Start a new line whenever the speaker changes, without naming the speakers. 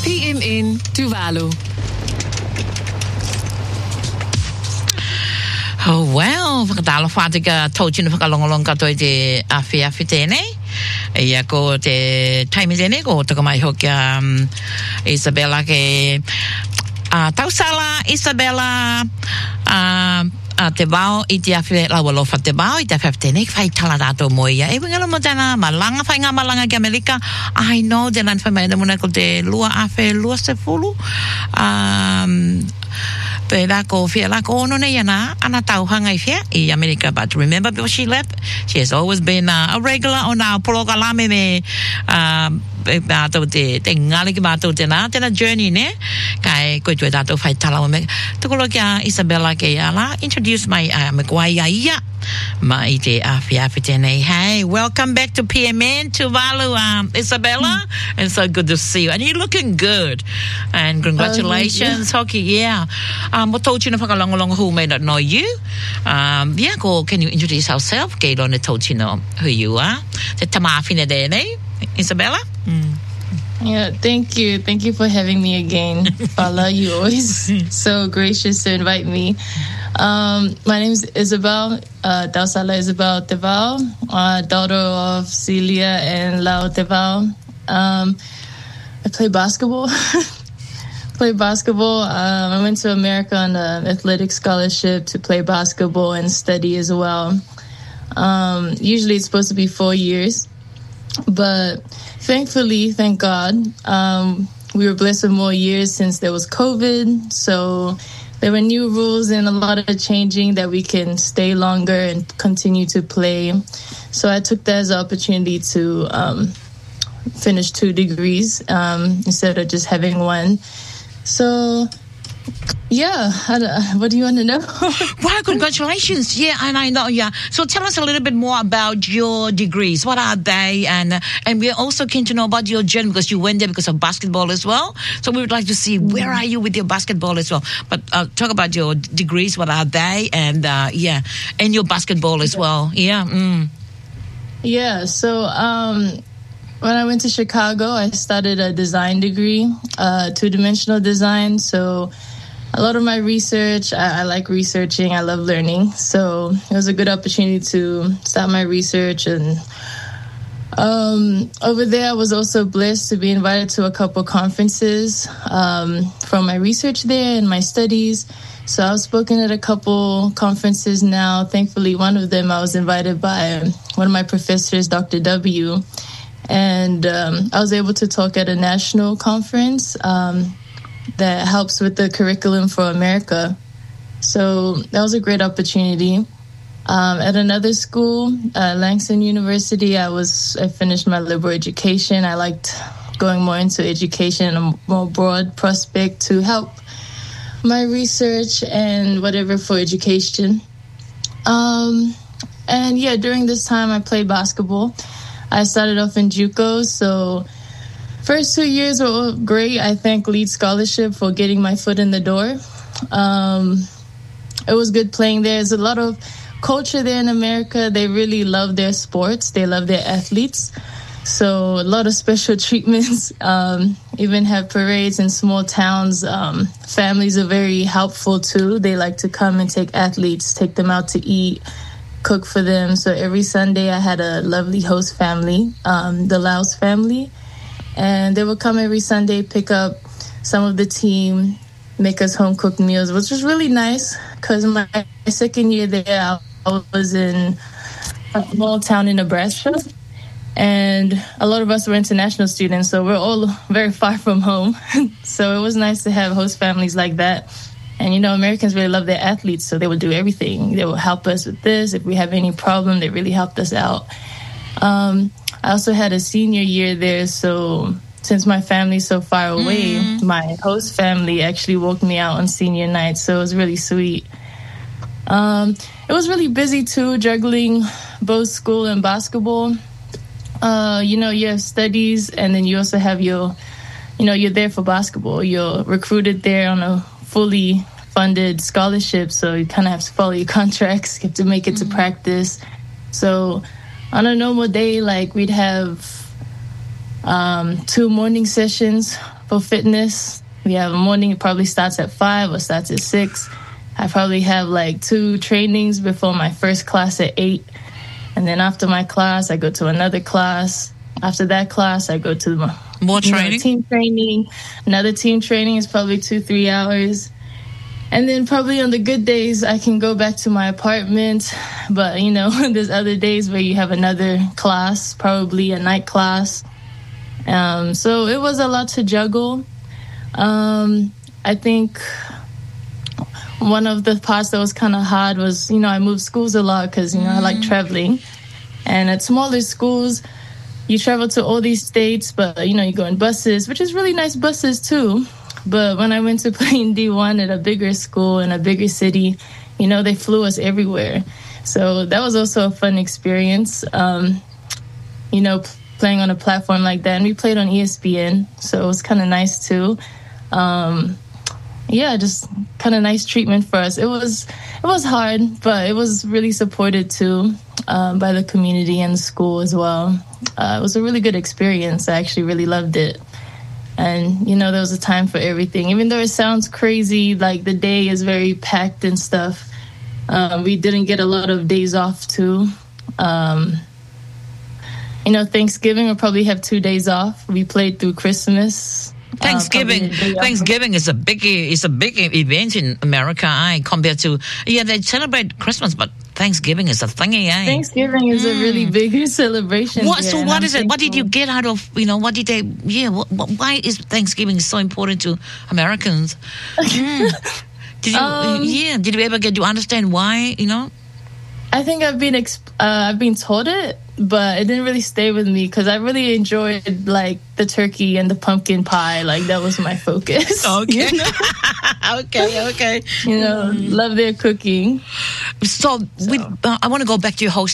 PMN Tuvalu.
Oh, well, fakatalo fatika touchin fakalongolong katoy te afi tene. Ia ko te time tene ko to mai hokia Isabella ke tausala Isabella te bao I te afi la walo fa te bao I te afi tene fai tala dato moia e wingalo mo tana malanga fai nga malanga ki Amerika I know de lan fai mai muna ko te lua afi lua se fulu Pela ko fiela ko no ne yana ana tau hanga I fia I America but remember before she left she has always been a regular on our program me to te ngali ki bato te na journey ne kai ko tu dato fai tala me to ko kia Isabella ke ala introduce my McGuire mai te afia fitene. Hey, welcome back to PMN Tuvalu, Isabella, and so good to see you. And you're looking good. And congratulations, hockey. Yeah. What told you who may not know you? Yeah, go. Can you introduce yourself? Kay Lona told you know who you are. Te tamafine dene, Isabella.
Yeah, thank you. Thank you for having me again, Fala. You always so gracious to invite me. My name is Isabel, Dausala Isabel Teval, daughter of Celia and Lau Teval. I play basketball. I went to America on an athletic scholarship to play basketball and study as well. Usually it's supposed to be 4 years, but thankfully, thank God, we were blessed with more years since there was COVID. So there were new rules and a lot of changing that we can stay longer and continue to play. So I took that as an opportunity to finish 2 degrees instead of just having 1. So, yeah, what do you want to know?
Wow, congratulations. Yeah, and I know, yeah. So tell us a little bit more about your degrees. What are they? And we're also keen to know about your journey because you went there because of basketball as well. So we would like to see where are you with your basketball as well. But talk about your degrees. What are they? And, yeah, and your basketball as well. Yeah.
Yeah, so when I went to Chicago, I started a design degree, 2-dimensional design. So a lot of my research, I like researching. I love learning. So it was a good opportunity to start my research. And over there, I was also blessed to be invited to a couple conferences from my research there and my studies. So I've spoken at a couple conferences now. Thankfully, one of them I was invited by one of my professors, Dr. W. And I was able to talk at a national conference that helps with the curriculum for America. So that was a great opportunity. At another school, Langston University, I finished my liberal education. I liked going more into education and a more broad prospect to help my research and whatever for education. And yeah, during this time, I played basketball. I started off in JUCO, so first 2 years were great. I thank Lead Scholarship for getting my foot in the door. It was good playing there. There's a lot of culture there in America. They really love their sports. They love their athletes. So a lot of special treatments, even have parades in small towns. Families are very helpful too. They like to come and take athletes, take them out to eat, cook for them. So every Sunday I had a lovely host family, the Laos family. And they would come every Sunday, pick up some of the team, make us home-cooked meals, which was really nice because my second year there, I was in a small town in Nebraska. And a lot of us were international students, so we're all very far from home. So it was nice to have host families like that. And, you know, Americans really love their athletes, so they would do everything. They would help us with this. If we have any problem, they really helped us out. I also had a senior year there, so since my family's so far away, my host family actually woke me out on senior night, so it was really sweet. It was really busy, too, juggling both school and basketball. You know, you have studies, and then you also have your, you know, you're there for basketball. You're recruited there on a fully funded scholarship, so you kind of have to follow your contracts. You have to make it to practice. So on a normal day, like, we'd have 2 morning sessions for fitness. We have a morning, it probably starts at 5 or starts at 6. I probably have like 2 trainings before my first class at 8. And then after my class, I go to another class. After that class, I go to
more training?
Team training. Another team training is probably 2-3 hours. And then probably on the good days, I can go back to my apartment. But, there's other days where you have another class, probably a night class. So it was a lot to juggle. I think one of the parts that was kind of hard was, I moved schools a lot because, I like traveling. And at smaller schools, you travel to all these states, but, you go in buses, which is really nice buses too. But when I went to play in D1 at a bigger school in a bigger city, they flew us everywhere. So that was also a fun experience, playing on a platform like that. And we played on ESPN, so it was kind of nice too. Just kind of nice treatment for us. It was hard, but it was really supported too by the community and the school as well. It was a really good experience. I actually really loved it. And, there was a time for everything. Even though it sounds crazy, like the day is very packed and stuff, we didn't get a lot of days off too. Thanksgiving, we'll probably have 2 days off. We played through Christmas.
Thanksgiving is a big event in America, compared to, they celebrate Christmas, but Thanksgiving is a thingy,
Thanksgiving is a really big celebration.
What is it? What did you get out of, what did they, why is Thanksgiving so important to Americans? Did you ever get to understand why,
I think I've been taught it, but it didn't really stay with me because I really enjoyed like the turkey and the pumpkin pie. Like that was my focus.
Okay. Okay.
Love their cooking.
So. I want to go back to your whole